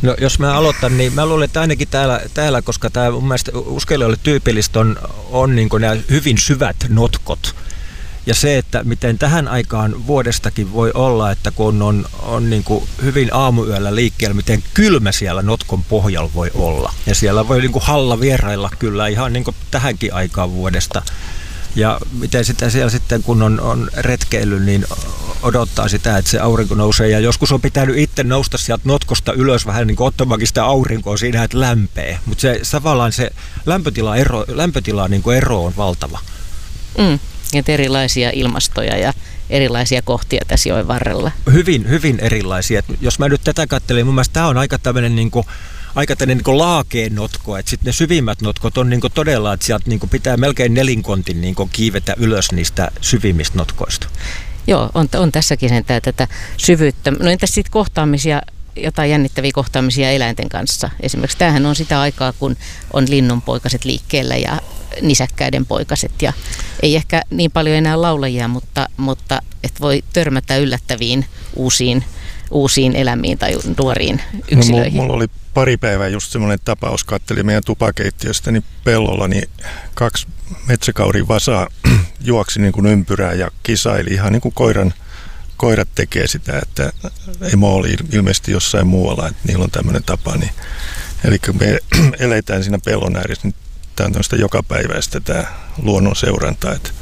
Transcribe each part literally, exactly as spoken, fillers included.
No jos mä aloitan, niin mä luulen, että ainakin täällä, täällä koska tämä mun mielestä uskelijoille tyypillistä on, on niin kuin nämä hyvin syvät notkot. Ja se, että miten tähän aikaan vuodestakin voi olla, että kun on, on niin kuin hyvin aamuyöllä liikkeellä, miten kylmä siellä notkon pohjalla voi olla. Ja siellä voi niin kuin halla vierailla kyllä ihan niin kuin tähänkin aikaan vuodesta. Ja miten sitä siellä sitten, kun on, on retkeily, niin odottaa sitä, että se aurinko nousee. Ja joskus on pitänyt itse nousta sieltä notkosta ylös vähän niin kuin ottamaankin sitä aurinkoa siinä, että lämpee. Mutta se tavallaan se lämpötila ero, lämpötila niin kuin ero on valtava. Mm. Että erilaisia ilmastoja ja erilaisia kohtia tässä joen varrella. Hyvin, hyvin erilaisia. Et jos mä nyt tätä katselin, mun mielestä tämä on aika tämmöinen niinku, aika tämmöinen niinku laakeen notko, että sitten ne syvimmät notkot on niinku todella, että sieltä niinku pitää melkein nelinkontin niinku kiivetä ylös niistä syvimmistä notkoista. Joo, on, on tässäkin sentään tätä syvyyttä. No entäs sitten kohtaamisia, jotain jännittäviä kohtaamisia eläinten kanssa? Esimerkiksi tämähän on sitä aikaa, kun on linnunpoikaset liikkeellä ja nisäkkäiden poikaset ja ei ehkä niin paljon enää laulajia, mutta, mutta et voi törmätä yllättäviin uusiin, uusiin elämiin tai nuoriin yksilöihin. No, mulla oli pari päivää just semmoinen tapaus, katselin meidän tupakeittiöstäni pellolla, niin kaksi metsäkaurin vasaa juoksi niin kuin ympyrää ja kisaili ihan niin kuin koiran, koirat tekee sitä, että emo oli ilmeisesti jossain muualla, että niillä on tämmöinen tapa. Niin, eli kun me eletään siinä pellon ääressä, niin tämä on tämmöistä jokapäiväistä tämä luonnon seuranta. Että.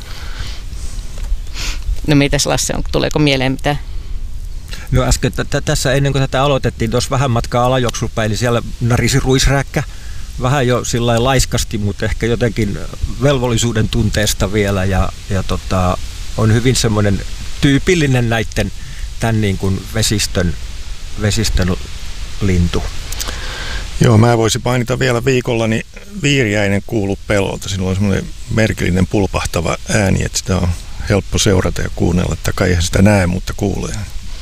No mitäs Lasse, on, tuleeko mieleen mitä? No äsken t- tässä ennen kuin tätä aloitettiin, tuossa vähän matkaa alajuoksupäin, niin siellä narisi ruisrääkkä. Vähän jo sillä lailla laiskasti, mutta ehkä jotenkin velvollisuuden tunteesta vielä. Ja, ja tota, on hyvin semmoinen tyypillinen näiden tämän niin kuin vesistön, vesistön lintu. Joo, mä voisin mainita vielä viikolla, niin viiriäinen kuuluu pellolta. Sillä on semmoinen merkillinen pulpahtava ääni, että sitä on helppo seurata ja kuunnella. Tai eihän sitä näe, mutta kuulee.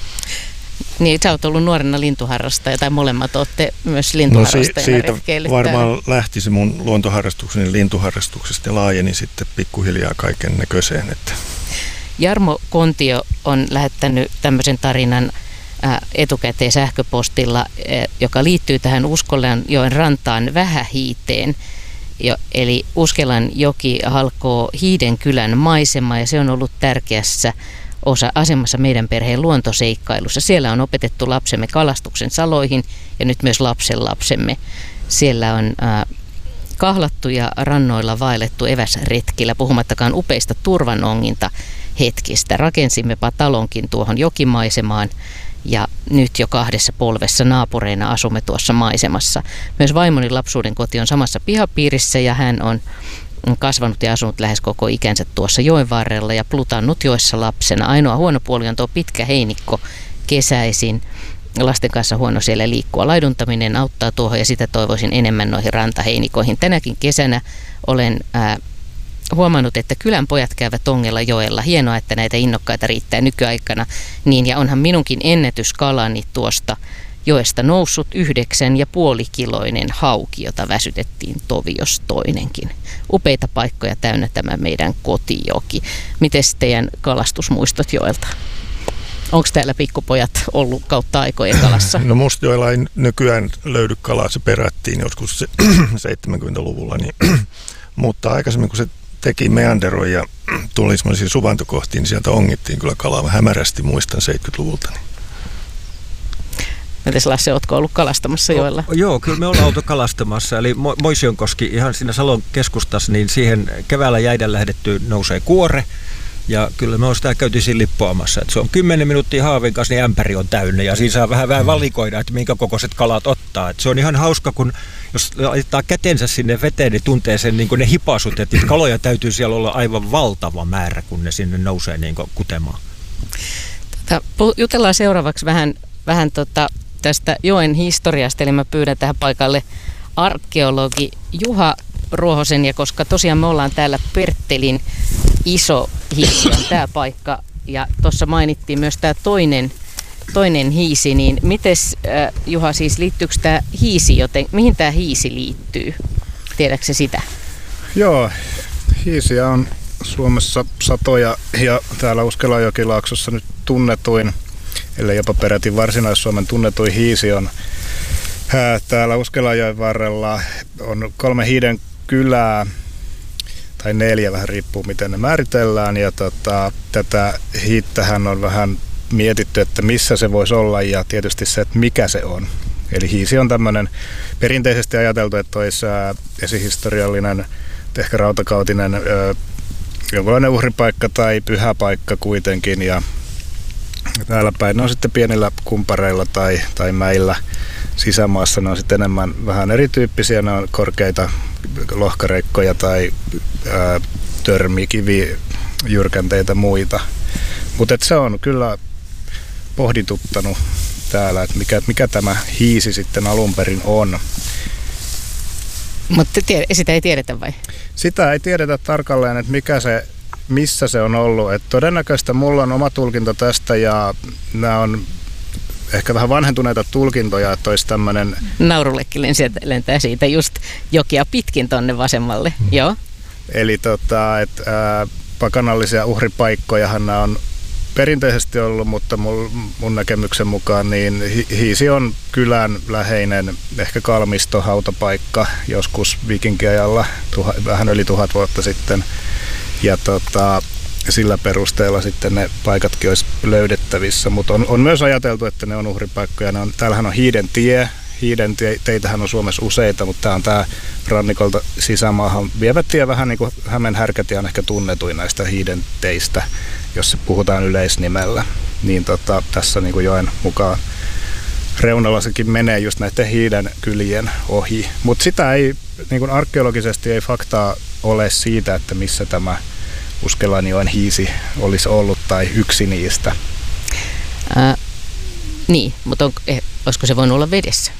Niin, sä oot ollut nuorena lintuharrastaja, tai molemmat olette myös lintuharrastajana no, si- siitä varmaan lähti se mun luontoharrastukseni lintuharrastuksesta ja laajeni sitten pikkuhiljaa kaiken näköiseen. Että. Jarmo Kontio on lähettänyt tämmöisen tarinan etukäteen sähköpostilla, joka liittyy tähän Uskelanjoen rantaan Vähähiiteen. Jo, eli Uskelanjoki halkoo Hiidenkylän maisemaa ja se on ollut tärkeässä osa asemassa meidän perheen luontoseikkailussa. Siellä on opetettu lapsemme kalastuksen saloihin ja nyt myös lapsenlapsemme. Siellä on äh, kahlattu ja rannoilla vaellettu eväsretkillä, puhumattakaan upeista turvanonginta hetkistä. Rakensimmepa talonkin tuohon jokimaisemaan ja nyt jo kahdessa polvessa naapureina asumme tuossa maisemassa. Myös vaimoni lapsuuden koti on samassa pihapiirissä ja hän on kasvanut ja asunut lähes koko ikänsä tuossa joen varrella ja plutannut joessa lapsena. Ainoa huono puoli on tuo pitkä heinikko kesäisin. Lasten kanssa huono siellä liikkua. Laiduntaminen auttaa tuohon ja sitä toivoisin enemmän noihin rantaheinikoihin. Tänäkin kesänä olen ää, huomannut, että kylän pojat käyvät ongella joella. Hienoa, että näitä innokkaita riittää nykyaikana. Niin, ja onhan minunkin ennätyskalani tuosta joesta noussut yhdeksän ja puoli kiloinen hauki, jota väsytettiin tovios toinenkin. Upeita paikkoja täynnä tämä meidän kotijoki. Mites teidän kalastusmuistot joelta? Onko täällä pikkupojat ollut kautta aikojen kalassa? No Mustajoella ei nykyään löydy kalaa, se perättiin joskus seitsemänkymmentäluvulla, niin, mutta aikaisemmin kun se teki meanderoi ja tuli semmoisia suvantokohtiin, niin sieltä ongittiin kyllä kalaa. Mä hämärästi muistan seitsemänkymmentäluvulta. Niin. Mites Lasse, ootko ollut kalastamassa joella? O, joo, kyllä me ollaan oltu kalastamassa. Eli Mo- Moisionkoski ihan siinä Salon keskustassa, niin siihen keväällä jäiden lähdetty nousee kuore. Ja kyllä me on sitä käyty siinä lippoamassa. Että se on kymmenen minuuttia haavin kanssa, niin ämpäri on täynnä. Ja siinä saa vähän, vähän valikoida, että minkä kokoiset kalat ottaa. Että se on ihan hauska, kun jos laittaa kätensä sinne veteen, niin tuntee sen niin kuin ne hipasut. Että kaloja täytyy siellä olla aivan valtava määrä, kun ne sinne nousee niin kuin kutemaan. Tota, jutellaan seuraavaksi vähän, vähän tota tästä joen historiasta. Eli mä pyydän tähän paikalle arkeologi Juha Ruohosen. Ja koska tosiaan me ollaan täällä Perttelin iso hiisi on tämä paikka ja tuossa mainittiin myös tämä toinen, toinen hiisi, niin mites äh, Juha siis liittyykö tämä hiisi joten, mihin tämä hiisi liittyy? Tiedätkö sitä? Joo, hiisiä on Suomessa satoja ja täällä Uskelanjokilaaksossa nyt tunnetuin, ellei jopa peräti Varsinais-Suomen tunnetuin hiisi on Täällä Uskelajoen varrella on kolme hiiden kylää, tai neljä, vähän riippuu miten ne määritellään, ja tota, tätä hiittähän on vähän mietitty, että missä se voisi olla, ja tietysti se, että mikä se on. Eli hiisi on tämmöinen perinteisesti ajateltu, että olisi esihistoriallinen, ehkä rautakautinen jonkinlainen uhripaikka tai pyhäpaikka kuitenkin, ja täällä päin ne on sitten pienillä kumpareilla tai, tai mäillä sisämaassa, ne on sitten enemmän vähän erityyppisiä, ne on korkeita lohkareikkoja tai ää, törmikivijyrkänteitä muita. Mutta se on kyllä pohdituttanut täällä, että mikä, mikä tämä hiisi sitten alun perin on. Mutta sitä ei tiedetä vai? Sitä ei tiedetä tarkalleen, että mikä se, missä se on ollut. Et todennäköistä mulla on oma tulkinta tästä ja nämä on ehkä vähän vanhentuneita tulkintoja, että olisi tämmöinen... Naurullekin lentää siitä just jokia pitkin tonne vasemmalle, mm. joo. Eli tota, että ää, pakanallisia uhripaikkojahan nämä on perinteisesti ollut, mutta mun, mun näkemyksen mukaan niin hiisi on kylän läheinen, ehkä kalmisto, hautapaikka joskus viikinkiajalla, tuha, vähän yli tuhat vuotta sitten. Ja tota, sillä perusteella sitten ne paikatkin olisi löydettävissä, mutta on, on myös ajateltu, että ne on uhripaikkoja. Ne on, täällähän on Hiiden tie. Hiiden tie, teitähän on Suomessa useita, mutta tämä on tämä rannikolta sisämaahan vievä tie, vähän niin kuin Hämeen härkätie on ehkä tunnetuin näistä Hiiden teistä, jos se puhutaan yleisnimellä. Niin tota, tässä niin kuin joen mukaan reunalla sekin menee just näiden Hiiden kylien ohi. Mutta sitä ei, niin kuin arkeologisesti ei faktaa ole siitä, että missä tämä Uskelanjoen hiisi olisi ollut tai yksi niistä. Ää, niin, mutta on, eh, olisiko se voinut olla vedessä?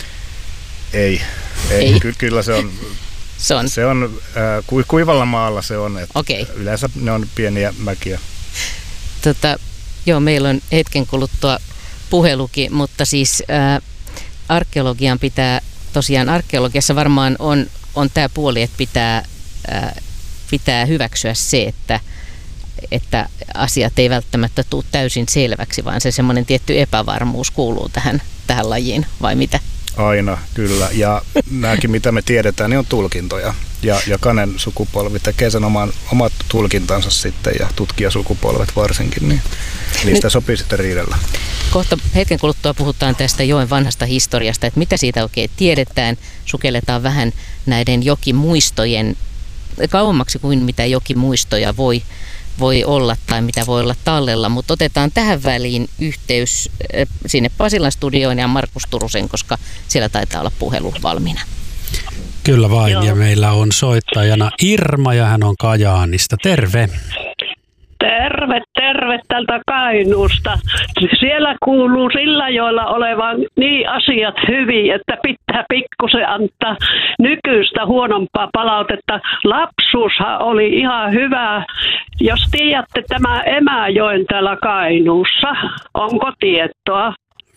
Ei, ei. ei. Ky- kyllä se on, se on, se on äh, ku- kuivalla maalla se on, että okay. Yleensä ne on pieniä mäkiä. Tota, joo, meillä on hetken kuluttua puhelukin, mutta siis äh, arkeologian pitää, tosiaan arkeologiassa varmaan on, on tämä puoli, että pitää, äh, pitää hyväksyä se, että, että asiat ei välttämättä tule täysin selväksi, vaan se semmoinen tietty epävarmuus kuuluu tähän, tähän lajiin, vai mitä? Aina, kyllä. Ja nämäkin, mitä me tiedetään, niin on tulkintoja. Ja jokainen sukupolvi tekee sen oman, omat tulkintansa sitten, ja tutkijasukupolvet varsinkin, niin niistä Nyt, sopii sitten riidellä. Kohta hetken kuluttua puhutaan tästä joen vanhasta historiasta, että mitä siitä oikein tiedetään. Sukelletaan vähän näiden jokimuistojen, kauemmaksi kuin mitä jokimuistoja voi voi olla tai mitä voi olla tallella, mutta otetaan tähän väliin yhteys sinne Pasilan studioon ja Markus Turusen, koska siellä taitaa olla puhelu valmiina. Kyllä vain, Joo. Ja meillä on soittajana Irma ja hän on Kajaanista. Terve! Terve, terve tältä Kainuusta. Siellä kuuluu Sillajoella olevan niin asiat hyvin, että pitää pikkusen antaa nykyistä huonompaa palautetta. Lapsuushan oli ihan hyvä. Jos tiedätte tämä Emäjoen täällä Kainuussa, onko tietoa?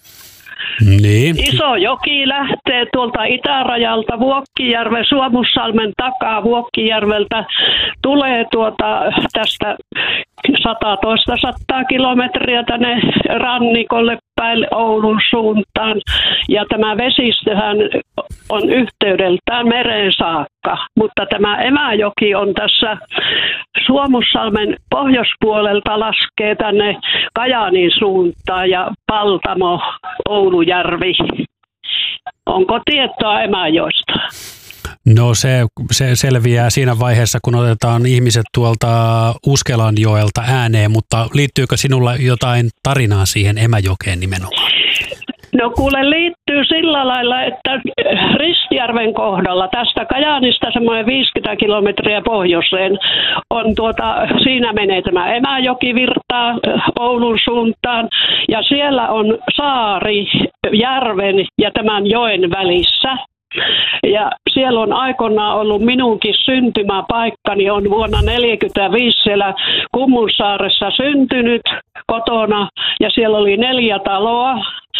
Niin. Iso joki lähtee tuolta itärajalta Vuokkijärven, Suomussalmen takaa Vuokkijärveltä. Tulee tuota tästä sata sataa kilometriä tänne rannikolle päin Oulun suuntaan. Ja tämä vesistöhän on yhteydeltään mereen saakka. Mutta tämä Emäjoki on tässä Suomussalmen pohjoispuolelta laskee tänne Kajaanin suuntaan ja Paltamo, Oulujärvi. Onko tietoa Emäjoesta? No se, se selviää siinä vaiheessa, kun otetaan ihmiset tuolta Uskelanjoelta ääneen, mutta liittyykö sinulla jotain tarinaa siihen Emäjokeen nimenomaan? No kuule, liittyy sillä lailla, että Ristijärven kohdalla tästä Kajaanista semmoinen viisikymmentä kilometriä pohjoiseen on tuota, siinä menee tämä Emäjoki virtaa Oulun suuntaan ja siellä on saari järven ja tämän joen välissä. Ja siellä on aikoinaan ollut minunkin syntymäpaikkani, on vuonna neljäkymmentäviisi siellä Kummunsaaressa syntynyt kotona ja siellä oli neljä taloa.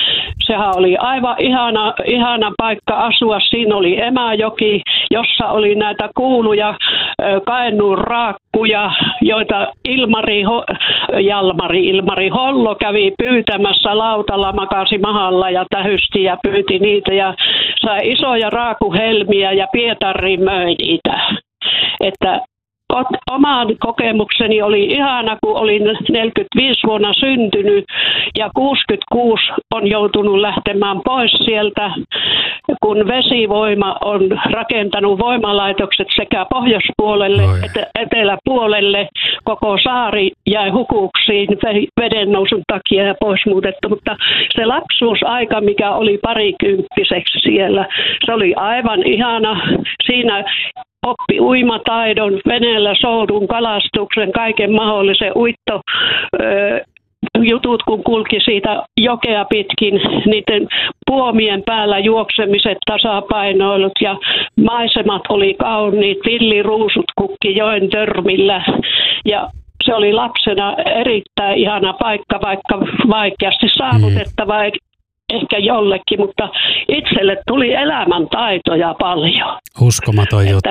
sehän oli aivan ihana, ihana paikka asua. Siinä oli Emäjoki, jossa oli näitä kuuluja Kainuun raakkuja, joita Ilmari, Jalmari, Ilmari Hollo kävi pyytämässä lautalla, makasi mahalla ja tähysti ja pyyti niitä ja sai isoja raakuhelmiä ja Pietariin möi niitä. Että oman kokemukseni oli ihana, kun olin neljäkymmentäviisi vuonna syntynyt ja kuusikymmentäkuusi on joutunut lähtemään pois sieltä, kun vesivoima on rakentanut voimalaitokset sekä pohjoispuolelle Oi. että eteläpuolelle. Koko saari jäi hukuksiin veden nousun takia ja pois muutettu, mutta se lapsuusaika, mikä oli parikymppiseksi siellä, se oli aivan ihana. Siinä oppi uimataidon, veneellä soudun, kalastuksen, kaiken mahdollisen uitto, öö, jutut, kun kulki siitä jokea pitkin, niiden puomien päällä juoksemiset, tasapainoilut ja maisemat oli kauniit, villiruusut kukki joen törmillä ja se oli lapsena erittäin ihana paikka, vaikka vaikeasti saavutettava, mm. ehkä jollekin, mutta itselle tuli elämäntaitoja paljon. Uskomaton juttu.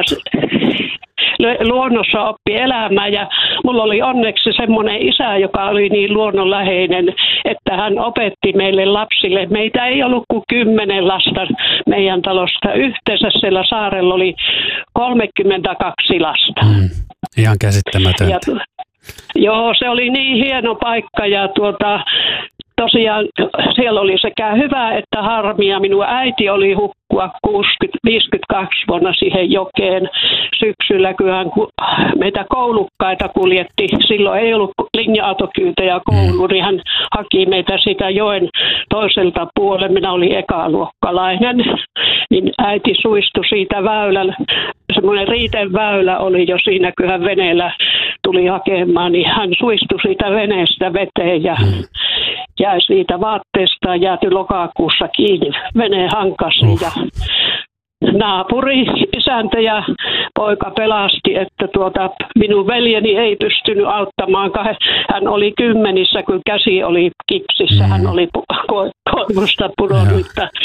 Luonnossa oppi elämää ja mulla oli onneksi semmoinen isä, joka oli niin luonnonläheinen, että hän opetti meille lapsille. Meitä ei ollut kuin kymmenen lasta meidän talosta. Yhteensä siellä saarella oli kolmekymmentäkaksi lasta. Mm, ihan käsittämätöntä. Ja, joo, se oli niin hieno paikka ja tuota... Tosiaan siellä oli sekä hyvä että harmia. Minun äiti oli hukkua viisikymmentäkaksi vuonna siihen jokeen syksyllä, kun hän meitä koulukkaita kuljetti. Silloin ei ollut linja-autokyytejä kouluun, niin hän haki meitä sitä joen toiselta puolelle. Minä olin ekaluokkalainen, niin äiti suistui siitä väylällä. Semmoinen Riiten väylä oli jo siinä, kun hän veneellä tuli hakemaan, niin hän suistui siitä veneestä veteen ja mm. jäi siitä vaatteesta, jääty lokakuussa kiinni veneen hankasiin ja naapuri, isäntä ja poika pelasti, että tuota, minun veljeni ei pystynyt auttamaan. Hän oli kymmenissä, kun käsi oli kipsissä, hän oli koivusta pudonnut.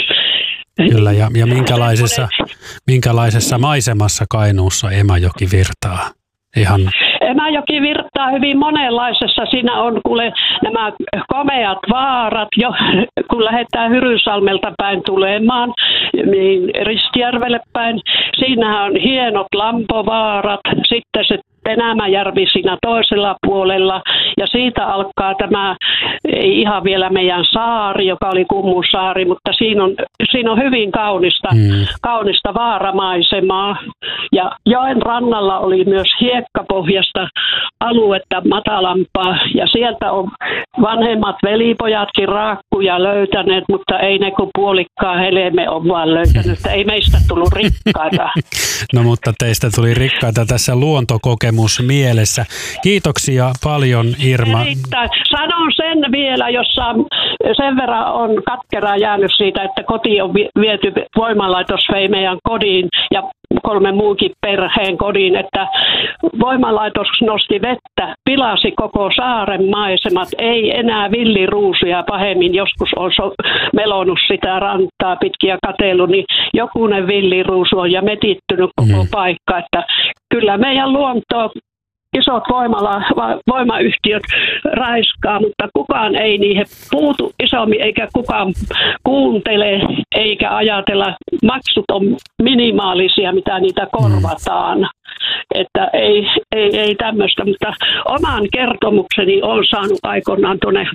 Kyllä, ja, ja minkälaisessa, minkälaisessa maisemassa Kainuussa Emäjoki virtaa? Ihan... Emäjoki virtaa hyvin monenlaisessa. Siinä on kuule nämä komeat vaarat, jo, kun lähdetään Hyrynsalmelta päin tulemaan, niin Ristijärvelle päin. Siinähän on hienot lampovaarat, sitten se Tenämäjärvi siinä toisella puolella ja siitä alkaa tämä, ei ihan vielä meidän saari, joka oli Kummusaari, mutta siinä on, siinä on hyvin kaunista, mm. kaunista vaaramaisemaa ja joen rannalla oli myös hiekkapohjasta aluetta matalampaa ja sieltä on vanhemmat velipojatkin raakkuja löytäneet, mutta ei ne kun puolikkaa helme on vaan löytänyt, ei meistä tullut rikkaita. No mutta teistä tuli rikkaita tässä luontokokemus mielessä. Kiitoksia paljon, Irma. Erittäin. Sanon sen vielä, jossa sen verran on katkera jäänyt siitä, että koti on viety, voimalaitos vei meidän kodin ja kolme muukin perheen kodin, että voimalaitos nosti vettä, pilasi koko saaren maisemat, ei enää villiruusuja pahemmin, joskus on so- melonut sitä rantaa pitkin ja katsellut, niin jokunen villiruusu on ja metittynyt koko mm. paikka, että kyllä meidän luonto, isot voimala, voimayhtiöt raiskaa, mutta kukaan ei niihin puutu isommin, eikä kukaan kuuntele, eikä ajatella. Maksut on minimaalisia, mitä niitä korvataan. Mm. Että ei, ei, ei tämmöistä, mutta oman kertomukseni olen saanut aikoinaan tuonne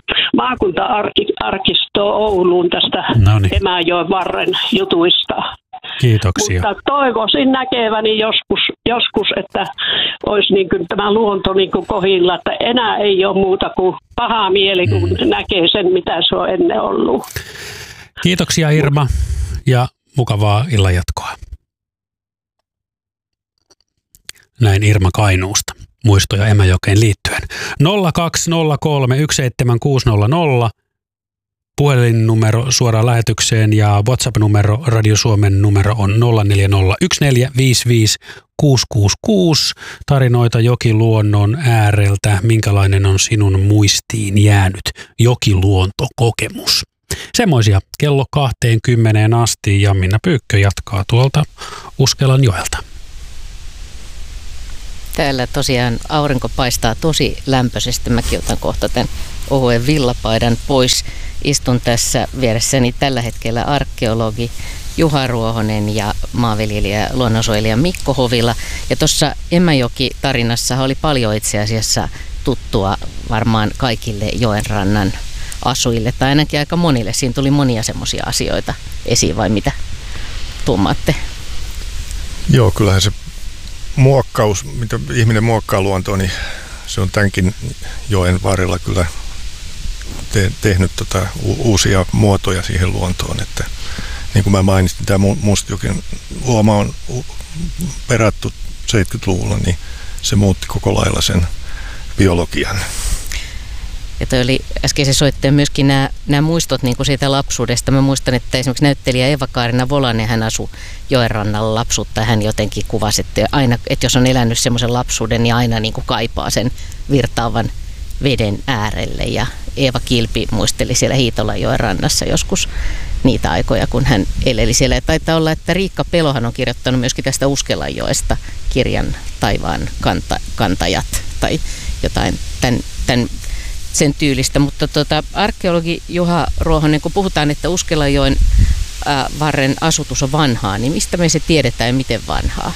maakunta-arkistoon Ouluun tästä Noniin. Emäjoen varren jutuista. Kiitoksia. Mutta toivoisin näkeväni joskus, joskus että olisi niin kuin tämä luonto niin kuin kohilla, että enää ei ole muuta kuin paha mieli, kun mm. näkee sen, mitä se on ennen ollut. Kiitoksia Irma ja mukavaa illanjatkoa. Näin Irma Kainuusta. Muistoja Emäjokeen liittyen. nolla kaksi nolla kolme yksi seitsemän kuusi nolla nolla puhelinnumero suoraan lähetykseen ja WhatsApp-numero, Radio Suomen numero on nolla neljä nolla yksi neljä viisi viisi kuusi kuusi kuusi. Tarinoita jokiluonnon ääreltä. Minkälainen on sinun muistiin jäänyt jokiluontokokemus? Semmoisia kello kaksikymmentä asti ja Minna Pyykkö jatkaa tuolta Uskelanjoelta. Täällä tosiaan aurinko paistaa tosi lämpöisesti. Mäkin otan kohta tämän ohuen villapaidan pois. Istun tässä vieressäni tällä hetkellä arkeologi Juha Ruohonen ja maanviljelijä luonnonsuojelija Mikko Hovila. Ja tuossa Emäjoki-tarinassa oli paljon itse asiassa tuttua varmaan kaikille joenrannan asujille, tai ainakin aika monille. Siinä tuli monia semmoisia asioita esiin, vai mitä tuumaatte? Joo, kyllähän se muokkaus, mitä ihminen muokkaa luontoa, niin se on tämänkin joen varrella kyllä te- tehnyt tota u- uusia muotoja siihen luontoon. Että, niin kuin mä mainitsin, tämä Mustajoen uoma on perattu seitsemänkymmentäluvulla, niin se muutti koko lailla sen biologian. Ja toi oli äskeisen soittajan myöskin nämä, nämä muistot niin kuin siitä lapsuudesta. Mä muistan, että esimerkiksi näyttelijä Eva-Kaarina Volanen, hän asui Joenrannalla lapsuutta. Hän jotenkin kuvasi, että, aina, että jos on elänyt semmoisen lapsuuden, niin aina niin kuin kaipaa sen virtaavan veden äärelle. Ja Eeva Kilpi muisteli siellä Hiitolanjoen rannassa joskus niitä aikoja, kun hän eleli siellä. Ja taitaa olla, että Riikka Pelohan on kirjoittanut myöskin tästä Uskelanjoesta kirjan Taivaan kanta, kantajat tai jotain tämän, tämän sen tyylistä, mutta tota, arkeologi Juha Ruohonen, kun puhutaan, että Uskelanjoen ää, varren asutus on vanhaa, niin mistä me se tiedetään ja miten vanhaa?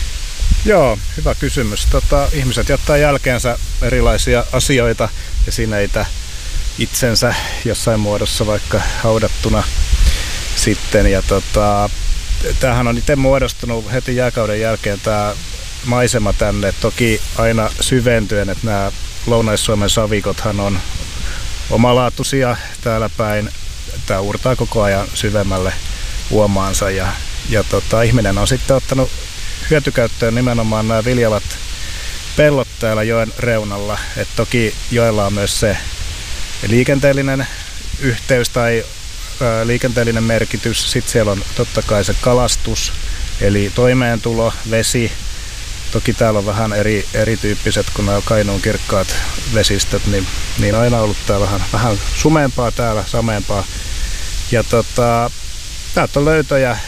Joo, hyvä kysymys. Tota, ihmiset jättää jälkeensä erilaisia asioita ja sineitä itsensä jossain muodossa vaikka haudattuna sitten. Ja tota, tämähän on itse muodostunut heti jääkauden jälkeen tämä maisema tänne, toki aina syventyen, että nämä Lounais-Suomen savikothan on omalaatuisia täällä päin. Tämä uurtaa koko ajan syvemmälle uomaansa ja, ja tota, ihminen on sitten ottanut hyötykäyttöön nimenomaan nämä viljavat pellot täällä joen reunalla. Et toki joella on myös se liikenteellinen yhteys tai ää, liikenteellinen merkitys. Sitten siellä on totta kai se kalastus, eli toimeentulo, vesi. Toki täällä on vähän eri, erityyppiset kuin nämä Kainuun kirkkaat vesistöt, niin, niin aina ollut täällä vähän, vähän sumeampaa täällä, sameampaa. Ja tota, täältä on löytöjä ää,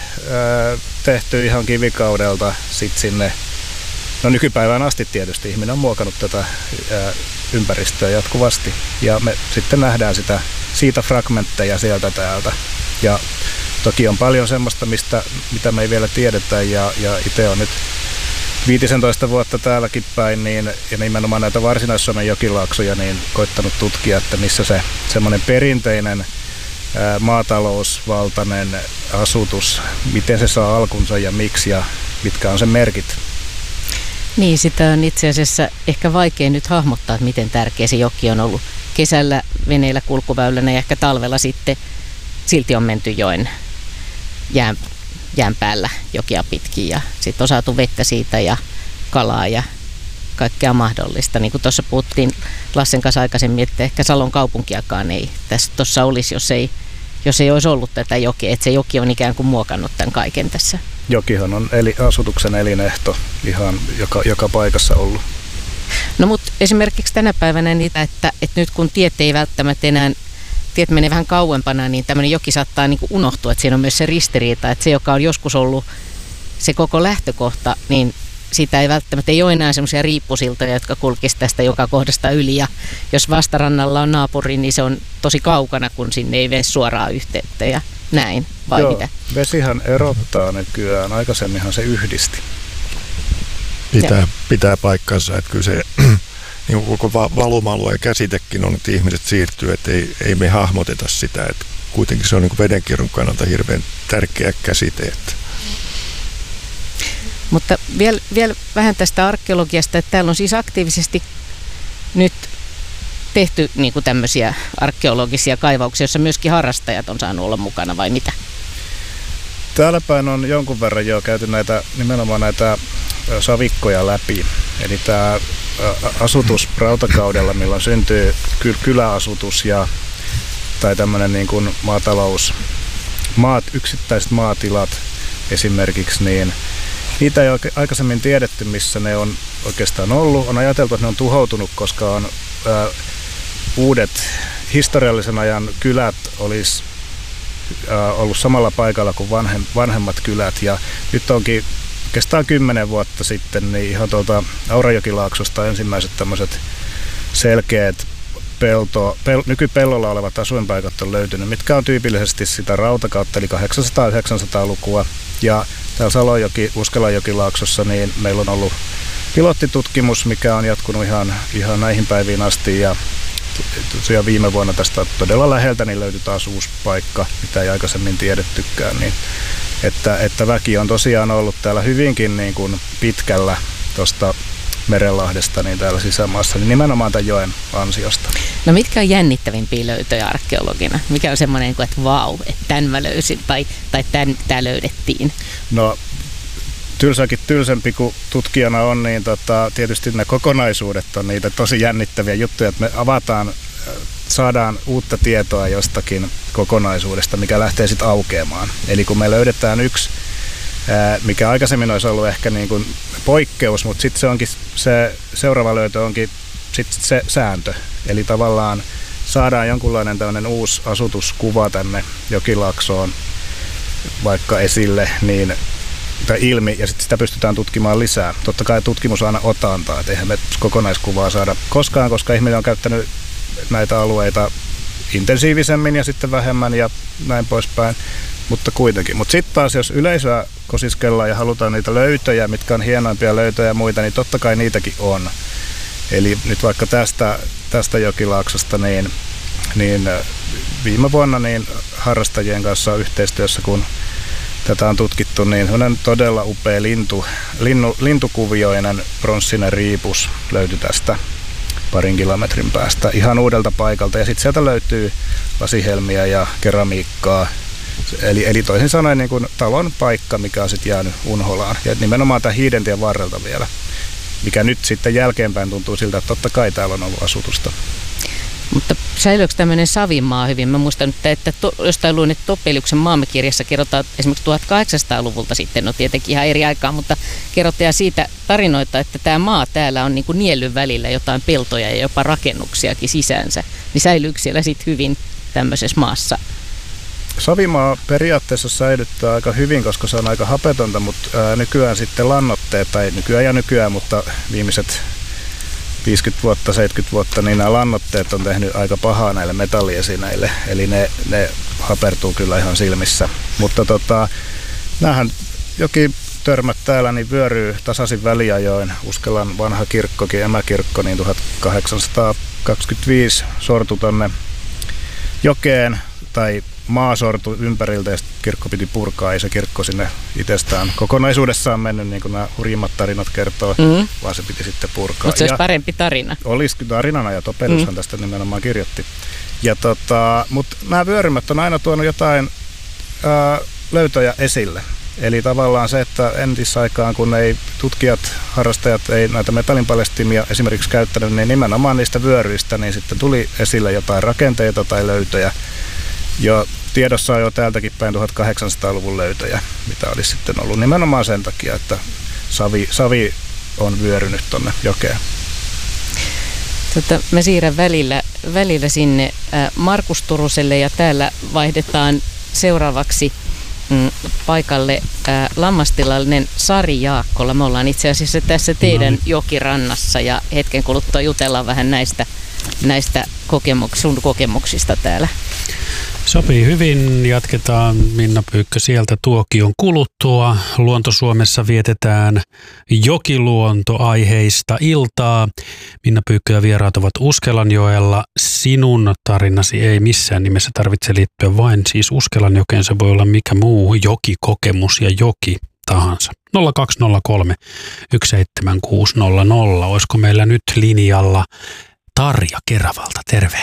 tehty ihan kivikaudelta sit sinne, no nykypäivään asti tietysti ihminen on muokannut tätä ää, ympäristöä jatkuvasti. Ja me sitten nähdään sitä, siitä fragmentteja sieltä täältä. Ja toki on paljon semmoista, mistä, mitä me ei vielä tiedetä ja, ja itse on nyt viisitoista vuotta täälläkin päin, niin, ja nimenomaan näitä Varsinais-Suomen jokilaaksoja, niin koittanut tutkia, että missä se semmoinen perinteinen ää, maatalousvaltainen asutus, miten se saa alkunsa ja miksi ja mitkä on sen merkit. Niin, sitä on itse asiassa ehkä vaikea nyt hahmottaa, että miten tärkeä se joki on ollut kesällä veneellä kulkuväylänä ja ehkä talvella sitten silti on menty joen jään jään päällä jokia pitkin ja sitten on saatu vettä siitä ja kalaa ja kaikkea mahdollista. Niin kuin tuossa puhuttiin Lassen kanssa aikaisemmin, että ehkä Salon kaupunkiakaan ei tässä tuossa olisi, jos ei, jos ei olisi ollut tätä jokea. Että se joki on ikään kuin muokannut tämän kaiken tässä. Jokihan on eli, asutuksen elinehto ihan joka, joka paikassa ollut. No mutta esimerkiksi tänä päivänä niitä, että, että nyt kun tiet ei välttämättä enää tiet menee vähän kauempana, niin tämmöinen joki saattaa niin kuin unohtua, että siinä on myös se ristiriita, että se, joka on joskus ollut se koko lähtökohta, niin sitä ei välttämättä ei ole enää semmoisia riippusiltoja, jotka kulkisivat tästä joka kohdasta yli, ja jos vastarannalla on naapuri, niin se on tosi kaukana, kun sinne ei mene suoraa yhteyttä ja näin, vai Joo, mitä? Vesihän erottaa nykyään, aikaisemminhan se yhdisti. Pitää, pitää paikkansa, että kyllä se niin koko valuma-alueen käsitekin on, että ihmiset siirtyy, että ei, ei me hahmoteta sitä, että kuitenkin se on niin vedenkierron kannalta hirveän tärkeä käsite. Että. Mutta vielä, vielä vähän tästä arkeologiasta, että täällä on siis aktiivisesti nyt tehty niin kuin tämmöisiä arkeologisia kaivauksia, joissa myöskin harrastajat on saanut olla mukana, vai mitä? Täällä päin on jonkun verran jo käyty näitä, nimenomaan näitä savikkoja läpi. Eli tämä asutus rautakaudella, milloin syntyy kyläasutus ja, tai tämmöinen niin kuin maatalous, maat, yksittäiset maatilat esimerkiksi, niin niitä ei oike, aikaisemmin tiedetty, missä ne on oikeastaan ollut. On ajateltu, että ne on tuhoutunut, koska on ää, uudet historiallisen ajan kylät olisi äh, ollut samalla paikalla kuin vanhem, vanhemmat kylät. Ja nyt onkin oikeastaan kymmenen vuotta sitten niin ihan tuolta Aurajokilaaksosta ensimmäiset tämmöiset selkeät pelto, pel, nykypellolla olevat asuinpaikat on löytynyt, mitkä on tyypillisesti sitä rautakautta, eli kahdeksansataa-yhdeksänsataa-lukua. Ja täällä Salojoki, Uskelanjokilaaksossa, niin meillä on ollut pilottitutkimus, mikä on jatkunut ihan, ihan näihin päiviin asti. Ja tosiaan viime vuonna tästä todella läheltä niin löytyi taas uusi paikka, mitä ei aikaisemmin tiedettykään. Niin, että, että väki on tosiaan ollut täällä hyvinkin niin kuin pitkällä tuosta Merenlahdesta niin täällä sisämaassa, niin nimenomaan tämän joen ansiosta. No mitkä on jännittävimpiä löytöjä arkeologina? Mikä on semmoinen, että vau, että tämän mä löysin tai, tai tämän, tämä löydettiin? No tylsäkin tylsempi kuin tutkijana on, niin tota, tietysti ne kokonaisuudet on niitä tosi jännittäviä juttuja, että me avataan, saadaan uutta tietoa jostakin kokonaisuudesta, mikä lähtee sitten aukeamaan. Eli kun me löydetään yksi, mikä aikaisemmin olisi ollut ehkä niin kuin poikkeus, mutta sitten se onkin se seuraava löytö onkin sit se sääntö. Eli tavallaan saadaan jonkunlainen tämmöinen uusi asutuskuva tänne Jokilaaksoon vaikka esille niin, tai ilmi, ja sitten sitä pystytään tutkimaan lisää. Totta kai tutkimus aina otantaa, että eihän me kokonaiskuvaa saada koskaan, koska ihminen on käyttänyt näitä alueita intensiivisemmin ja sitten vähemmän ja näin poispäin. Mutta kuitenkin. Mutta sitten taas, jos yleisöä kosiskellaan ja halutaan niitä löytöjä, mitkä on hienoimpia löytöjä ja muita, niin totta kai niitäkin on. Eli nyt vaikka tästä, tästä Jokilaaksosta, niin, niin viime vuonna niin harrastajien kanssa yhteistyössä, kun tätä on tutkittu, niin sellainen todella upea lintu, linnu, lintukuvioinen pronssinen riipus löytyi tästä parin kilometrin päästä ihan uudelta paikalta. Ja sitten sieltä löytyy lasihelmiä ja keramiikkaa. Eli, eli toisin sanoen niin kuin talon paikka, mikä on sitten jäänyt unholaan. Ja nimenomaan tämä Hiidentien varrelta vielä, mikä nyt sitten jälkeenpäin tuntuu siltä, että totta kai täällä on ollut asutusta. Mutta säilyykö tämmöinen Savimaa hyvin? Mä muistan, että to, jostain luin, että Topeliuksen Maamme-kirjassa kerrotaan esimerkiksi tuhatkahdeksansataaluvulta sitten, no tietenkin ihan eri aikaa, mutta kerrotaan siitä tarinoita, että tämä maa täällä on niin kuin niellyn välillä jotain peltoja ja jopa rakennuksiakin sisäänsä. Niin säilyykö siellä sitten hyvin tämmöisessä maassa? Savimaa periaatteessa säilyttää aika hyvin, koska se on aika hapetonta, mutta ää, nykyään sitten lannoitteet, tai nykyään ja nykyään, mutta viimeiset viisikymmentä vuotta, seitsemänkymmentä vuotta, niin nämä lannoitteet on tehnyt aika pahaa näille metalliesineille, eli ne, ne hapertuu kyllä ihan silmissä. Mutta tota, näähän joki törmät täällä niin vyöryy tasaisin väliajoin. Uskelan vanha kirkkokin, emäkirkko, niin tuhatkahdeksansataakaksikymmentäviisi sortui tonne jokeen, tai maa sortui ympäriltä ja kirkko piti purkaa. Ei se kirkko sinne itsestään kokonaisuudessaan mennyt, niin kuin nämä hurjimmat tarinat kertoo, mm. vaan se piti sitten purkaa. Mutta se olisi parempi tarina. Olisi tarinana, ja Topeliushan mm. tästä nimenomaan kirjoitti. Ja tota, mutta nämä vyörymät on aina tuonut jotain ää, löytöjä esille. Eli tavallaan se, että entisaikaan, kun ei tutkijat, harrastajat ei näitä metallinpaljastimia esimerkiksi käyttänyt, niin nimenomaan niistä vyöryistä niin sitten tuli esille jotain rakenteita tai löytöjä. Jo tiedossa on jo täältäkin päin tuhatkahdeksansataaluvun löytöjä, mitä olisi sitten ollut nimenomaan sen takia, että savi, savi on vyörynyt tuonne jokeen. Tota, mä siirrän välillä, välillä sinne äh, Markus Turuselle ja täällä vaihdetaan seuraavaksi mm, paikalle äh, lammastilallinen Sari Jaakkola. Me ollaan itse asiassa tässä teidän no. jokirannassa ja hetken kuluttua jutellaan vähän näistä, näistä kokemuks, sun kokemuksista täällä. Sopii hyvin. Jatketaan Minna Pyykkö sieltä tuokion kuluttua. Luonto-Suomessa vietetään jokiluontoaiheista iltaa. Minna Pyykkö ja vieraat ovat Uskelanjoella. Sinun tarinasi ei missään nimessä tarvitse liittyä vain siis Uskelanjokeen. Se voi olla mikä muu jokikokemus ja joki tahansa. nolla kaksi nolla kolme yksi seitsemän kuusi nolla nolla. Olisiko meillä nyt linjalla Tarja Keravalta? Terve.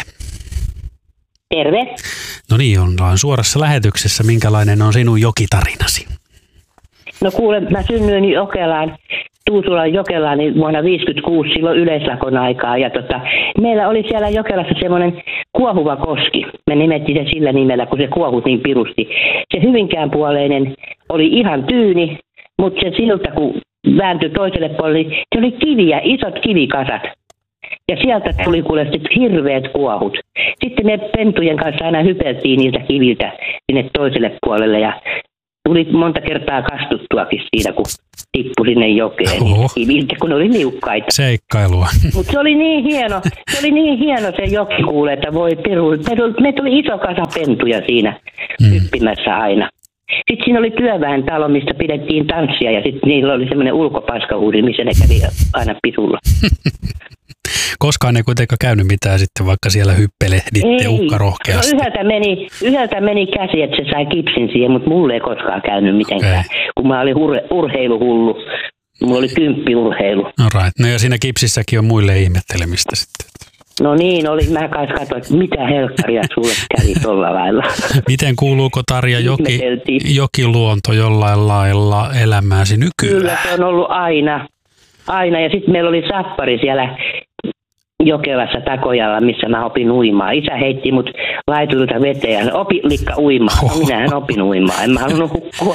Terve. No niin, ollaan suorassa lähetyksessä. Minkälainen on sinun jokitarinasi? No kuule, mä synnyin Jokelaan, Tuusulan Jokelaan niin vuonna viisikymmentäkuusi silloin yleislakon aikaa. Ja tota, meillä oli siellä Jokelassa semmoinen kuohuva koski. Me nimettiin se sillä nimellä, kun se kuohut niin pirusti. Se Hyvinkään-puoleinen oli ihan tyyni, mutta se silta kun vääntyi toiselle puolelle, se oli kiviä, isot kivikasat. Ja sieltä tuli kuule sitten hirveät kuohut. Sitten me pentujen kanssa aina hypeltiin niiltä kiviltä sinne toiselle puolelle ja tuli monta kertaa kastuttuakin siitä, kun tippui sinne jokeen kiviltä, kun ne oli liukkaita. Seikkailua. Mutta se oli niin hieno, se oli niin hieno se joki kuule, että voi peru. Meitä oli iso kasa pentuja siinä mm. hyppimässä aina. Sitten siinä oli työväen talo, mistä pidettiin tanssia ja sitten niillä oli semmoinen ulkopaskahuuri, missä ne kävi aina pisulla. Koskaan ei kuitenkaan käynyt mitään sitten, vaikka siellä hyppelehditte ukkarohkeasti. No yhdeltä meni, yhdeltä meni käsi, että se sai kipsin siihen, mutta mulle ei koskaan käynyt mitenkään, okay. kun mä olin ur- urheiluhullu. Mulla oli kymppiurheilu. No right. No ja siinä kipsissäkin on muille ihmettelemistä sitten. No niin, oli. Mä kais katsoin, että mitä helkkaria sulle kävi tuolla lailla. Miten kuuluuko Tarja joki, jokiluonto jollain lailla elämääsi nykyään? Kyllä se on ollut aina. Aina. Ja sitten meillä oli sappari siellä Jokelassa Takojalla, missä mä opin uimaan. Isä heitti mut laituilta veteen ja opi likka uimaan. No, minähän opin uimaan. En mä halunnut hukkua.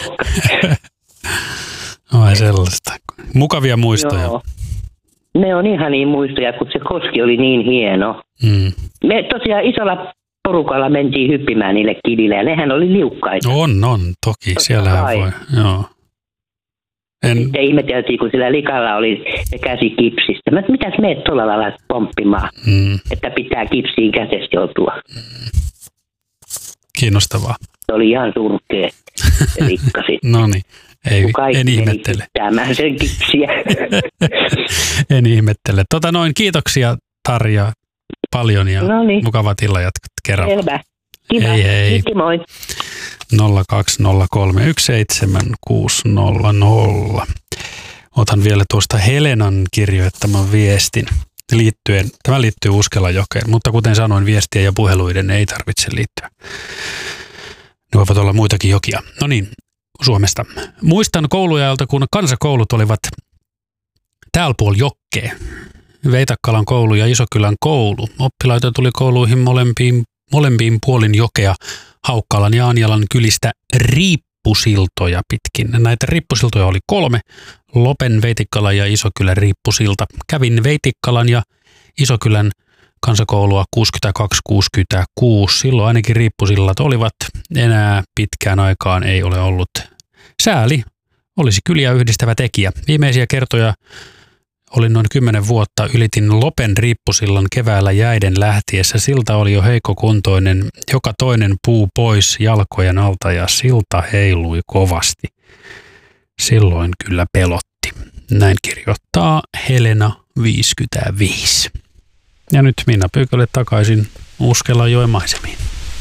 Ai sellaista. Mukavia muistoja. Joo. Ne on ihan niin muistoja, kun se koski oli niin hieno. Mm. Me tosiaan isolla porukalla mentiin hyppimään niille kiville ja nehän oli liukkaita. On, on, toki. Totta siellähän kai. Voi, joo. En... Sitten ihmeteltiin, kun sillä likalla oli se käsi kipsistä. Mä, mitäs meet tuolla lailla pomppimaan, mm. että pitää kipsiin käsessä joutua. Mm. Kiinnostavaa. Se oli ihan surkea se likka sitten. No niin. Ei, en ihmettele. Sen kipsiä. En ihmettele. Tota noin, kiitoksia Tarja paljon ja Noniin. Mukavat illanjatkot kerran. Selvä. Kiva. Hei hei. Kiitti, moi. nolla kaksi nolla kolme yksi seitsemän kuusi nolla nolla. Otan vielä tuosta Helenan kirjoittaman viestin liittyen. Tämä liittyy Uskelanjokeen, mutta kuten sanoin, viestien ja puheluiden ei tarvitse liittyä. Ne voivat olla muitakin jokia. No niin. Suomesta. Muistan kouluajalta, kun kansakoulut olivat täällä puolella jokkeen. Veitakkalan koulu ja Isokylän koulu. Oppilaita tuli kouluihin molempiin, molempiin puolin jokea Haukkalan ja Anjalan kylistä riippusiltoja pitkin. Näitä riippusiltoja oli kolme. Lopen, Veitikkalan ja Isokylän riippusilta. Kävin Veitikkalan ja Isokylän kansakoulua kuusikymmentäkaksi kuusikymmentäkuusi. Silloin ainakin riippusillat olivat. Enää pitkään aikaan ei ole ollut. Sääli olisi kyliä yhdistävä tekijä. Viimeisiä kertoja olin noin kymmenen vuotta. Ylitin Lopen riippusillan keväällä jäiden lähtiessä. Silta oli jo heikkokuntoinen. Joka toinen puu pois jalkojen alta ja silta heilui kovasti. Silloin kyllä pelotti. Näin kirjoittaa Helena viisikymmentäviisi. Ja nyt Minna Pyykkölle takaisin Uskelanjoen maisemiin.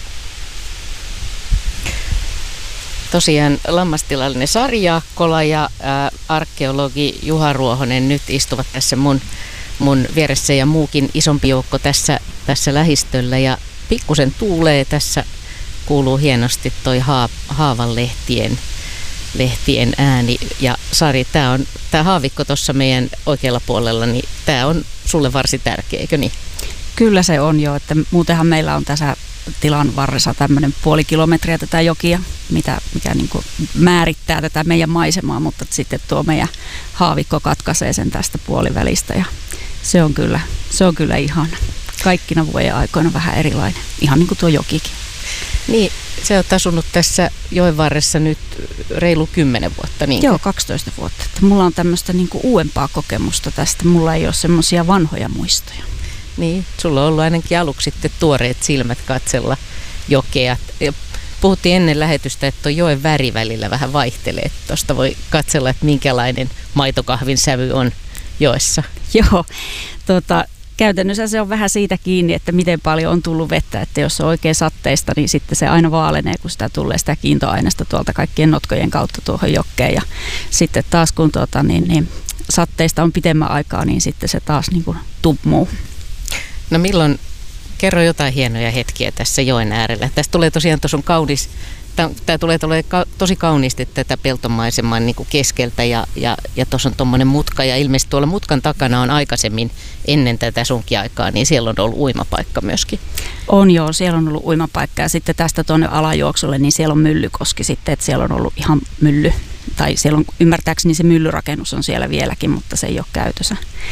Tosiaan lammastilallinen Sari Jaakkola ja ää, arkeologi Juha Ruohonen nyt istuvat tässä mun, mun vieressä ja muukin isompi joukko tässä, tässä lähistöllä. Ja pikkusen tuulee tässä, kuuluu hienosti toi haa, haavan lehtien, lehtien ääni. Ja Sari, tämä on tää haavikko tuossa meidän oikealla puolella, niin tämä on sulle varsin tärkeä, eikö niin? Kyllä se on jo, että muutenhan meillä on tässä tilan varressa tämmöinen puoli kilometriä tätä jokia, mitä, mikä niin kuin määrittää tätä meidän maisemaa, mutta sitten tuo meidän haavikko katkaisee sen tästä puolivälistä ja se on kyllä, se on kyllä ihana. Kaikkina vuoden aikoina vähän erilainen, ihan niin kuin tuo jokikin. Niin, sä oot asunut tässä joen varressa nyt reilu kymmenen vuotta, niin? Joo, kaksitoista vuotta. Että mulla on tämmöistä niin kuin uudempaa kokemusta tästä. Mulla ei ole semmoisia vanhoja muistoja. Niin, sulla on ollut ainakin aluksi sitten tuoreet silmät katsella jokea. Puhuttiin ennen lähetystä, että tuo joen väri välillä vähän vaihtelee. Tuosta voi katsella, että minkälainen maitokahvin sävy on joessa. Joo, tota, käytännössä se on vähän siitä kiinni, että miten paljon on tullut vettä. Että jos on oikein satteista, niin sitten se aina vaalenee, kun sitä tulee sitä kiintoaineesta tuolta kaikkien notkojen kautta tuohon jokkeen. Ja sitten taas kun tuota, niin, niin, satteista on pitemmän aikaa, niin sitten se taas niin kuin tummuu. No milloin, kerro jotain hienoja hetkiä tässä joen äärellä. Tästä tulee tosiaan tuossa on kaunis, tämä tulee, tulee tosi kauniisti tätä peltomaisemaa niin kuin keskeltä ja, ja, ja tuossa on tuommoinen mutka ja ilmeisesti tuolla mutkan takana on aikaisemmin ennen tätä sunkin aikaa, niin siellä on ollut uimapaikka myöskin. On joo, siellä on ollut uimapaikka ja sitten tästä tuonne alajuoksulle, niin siellä on Myllykoski sitten, että siellä on ollut ihan mylly. Tai siellä on, ymmärtääkseni se myllyrakennus on siellä vieläkin, mutta se ei ole käytössä.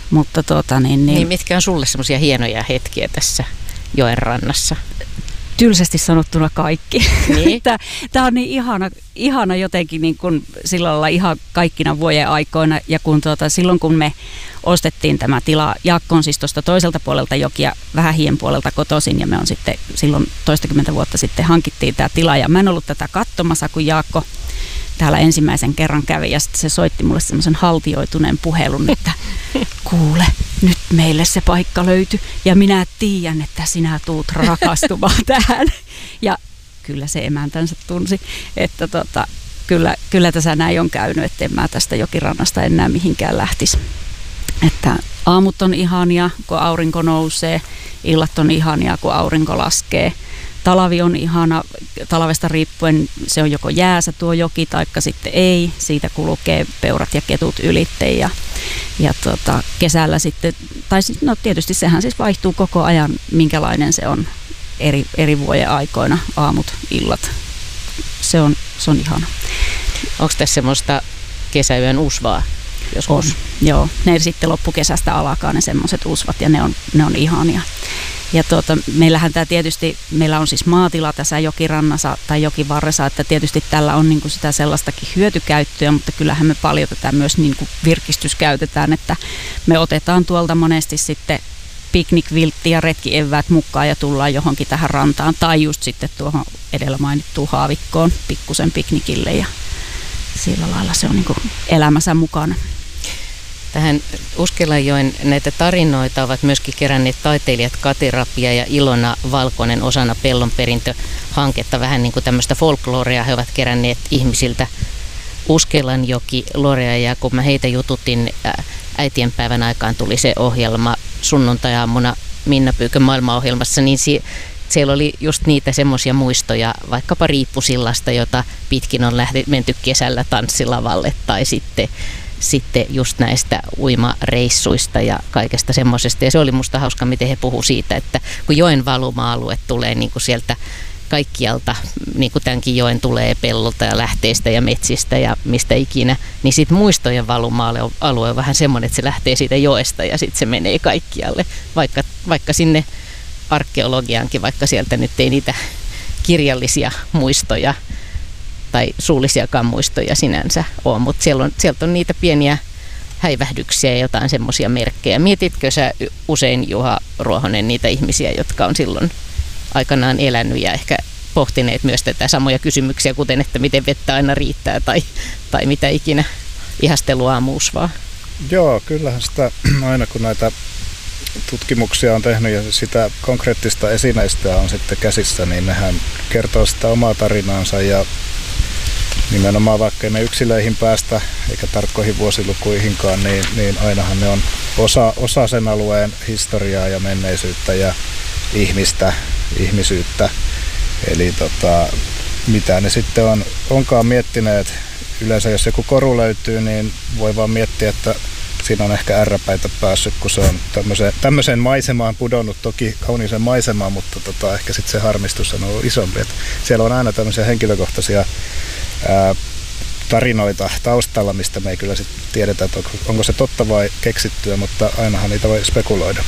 Mutta tota, niin, niin, niin mitkä on sulle semmoisia hienoja hetkiä tässä joen rannassa? Tylsästi sanottuna kaikki. Niin. Tämä on niin ihana, ihana jotenkin niin kuin sillä lailla ihan kaikkina vuoden aikoina. Ja kun tuota, silloin kun me ostettiin tämä tila, Jaakko on siis tuosta toiselta puolelta jokia, vähän hien puolelta kotoisin, ja me on sitten silloin toistakymmentä vuotta sitten hankittiin tämä tila. Ja mä en ollut tätä katsomassa, kun Jaakko täällä ensimmäisen kerran kävi, ja sitten se soitti mulle semmoisen haltioituneen puhelun, että kuule, nyt meille se paikka löytyi, ja minä tiedän, että sinä tuut rakastumaan tähän. Ja kyllä se emäntänsä tunsi, että tota, kyllä, kyllä tässä näin on käynyt, että en mä tästä jokirannasta enää mihinkään lähtisi. Että aamut on ihania, kun aurinko nousee, illat on ihania, kun aurinko laskee. Talvi on ihana, talvesta riippuen se on joko jäässä tuo joki taikka sitten ei. Siitä kulkee peurat ja ketut ylitte ja, ja tota, kesällä sitten, tai no tietysti sehän siis vaihtuu koko ajan, minkälainen se on eri, eri vuoden aikoina, aamut, illat. Se on, se on ihana. Onko tässä semmoista kesäyön usvaa joskus? On, joo. Ne sitten loppukesästä alkaa ne semmoiset usvat ja ne on, ne on ihania. Ja tuota, meillähän tämä tietysti, meillä on siis maatila tässä jokirannassa tai jokivarressa, että tietysti tällä on niin kuin sitä sellaistakin hyötykäyttöä, mutta kyllähän me paljon tätä myös niin kuin virkistyskäytetään, että me otetaan tuolta monesti sitten piknikviltti ja retkieväät mukaan ja tullaan johonkin tähän rantaan tai just sitten tuohon edellä mainittuun haavikkoon pikkusen piknikille ja sillä lailla se on niin kuin elämänsä mukana. Tähän Uskelanjoen näitä tarinoita ovat myöskin keränneet taiteilijat Kati Rapia ja Ilona Valkonen osana Pellonperintö-hanketta. Vähän niin kuin tämmöistä folklorea he ovat keränneet ihmisiltä Uskelanjoki lorea, ja kun mä heitä jututin äitienpäivän aikaan tuli se ohjelma sunnuntai-aamuna Minna Pyykön maailmaohjelmassa, niin si- siellä oli just niitä semmoisia muistoja vaikkapa Riippusillasta, jota pitkin on lähti, menty kesällä tanssilavalle tai sitten sitten just näistä uimareissuista ja kaikesta semmoisesta. Ja se oli musta hauska, miten he puhuu siitä, että kun joen valuma-alue tulee niin kuin sieltä kaikkialta, niin kuin tämänkin joen tulee pellolta ja lähteistä ja metsistä ja mistä ikinä, niin sitten muistojen valuma-alue on vähän semmoinen, että se lähtee siitä joesta ja sitten se menee kaikkialle, vaikka, vaikka sinne arkeologiaankin, vaikka sieltä nyt ei niitä kirjallisia muistoja tai suullisiakaan muistoja sinänsä ole, mutta siellä on, sieltä on niitä pieniä häivähdyksiä ja jotain semmoisia merkkejä. Mietitkö sä usein, Juha Ruohonen, niitä ihmisiä, jotka on silloin aikanaan elänyt ja ehkä pohtineet myös tätä samoja kysymyksiä, kuten että miten vettä aina riittää tai, tai mitä ikinä ihasteluaamuusvaa? Joo, kyllähän sitä aina kun näitä tutkimuksia on tehnyt ja sitä konkreettista esineistöä on sitten käsissä, niin nehän kertoo sitä omaa tarinaansa ja nimenomaan vaikka ne yksilöihin päästä eikä tarkkoihin vuosilukuihinkaan, niin, niin ainahan ne on osa, osa sen alueen historiaa ja menneisyyttä ja ihmistä, ihmisyyttä. Eli tota, mitä ne sitten on, onkaan miettineet. Yleensä jos joku koru löytyy, niin voi vaan miettiä, että siinä on ehkä ärräpäitä päässyt, kun se on tämmöiseen, tämmöiseen maisemaan pudonnut, toki kauniiseen maisemaan, mutta tota, ehkä sitten se harmistus on ollut isompi. Et siellä on aina tämmöisiä henkilökohtaisia ää, tarinoita taustalla, mistä me ei kyllä sit tiedetä, että onko se totta vai keksittyä, mutta ainahan niitä voi spekuloida.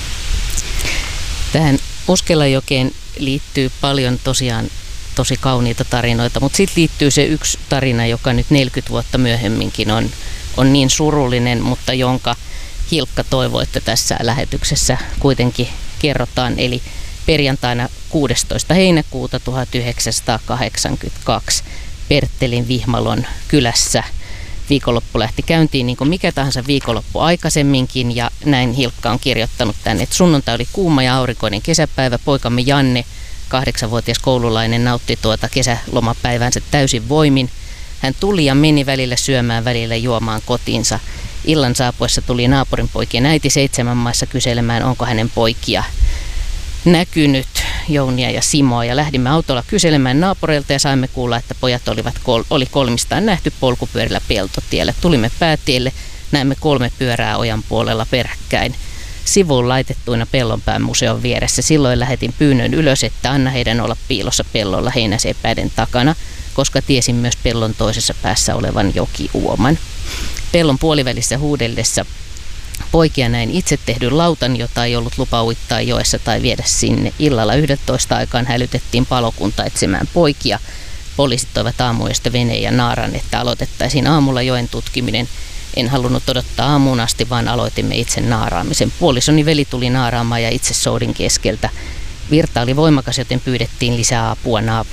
Tähän Uskelanjokeen liittyy paljon tosiaan tosi kauniita tarinoita, mutta sitten liittyy se yksi tarina, joka nyt neljäkymmentä vuotta myöhemminkin on, on niin surullinen, mutta jonka Hilkka toivoi, että tässä lähetyksessä kuitenkin kerrotaan. Eli perjantaina kuudestoista heinäkuuta tuhatyhdeksänsataakahdeksankymmentäkaksi Perttelin Vihmalon kylässä viikonloppu lähti käyntiin niin kuin mikä tahansa viikonloppu aikaisemminkin, ja näin Hilkka on kirjoittanut tänne, että sunnuntai oli kuuma ja aurinkoinen kesäpäivä. Poikamme Janne, kahdeksanvuotias koululainen, nautti tuota kesälomapäivänsä täysin voimin. Hän tuli ja meni välillä syömään, välillä juomaan kotiinsa. Illan saapuessa tuli naapurin poikien äiti seitsemän maissa kyselemään, onko hänen poikia näkynyt, Jounia ja Simoa, ja lähdimme autolla kyselemään naapureilta ja saimme kuulla, että pojat olivat kol- oli kolmistaan nähty polkupyörillä peltotielle. Tulimme päätielle, näemme kolme pyörää ojan puolella peräkkäin sivuun laitettuina Pellonpään museon vieressä. Silloin lähetin pyynnön ylös, että anna heidän olla piilossa pellolla heinäsepäiden takana, koska tiesin myös pellon toisessa päässä olevan jokiuoman. Pellon puolivälissä huudellessa Poikia näin itse tehdyn lautan, jota ei ollut lupa uittaa joessa tai viedä sinne. Illalla yksitoista aikaan hälytettiin palokunta etsimään poikia. Poliisit toivat aamuyöstä veneen ja naaran, että aloitettaisiin aamulla joen tutkiminen. En halunnut odottaa aamuun asti, vaan aloitimme itse naaraamisen. Puolisoni veli tuli naaraamaan ja itse soudin keskeltä. Virta oli voimakas, joten pyydettiin lisää apua naapurista.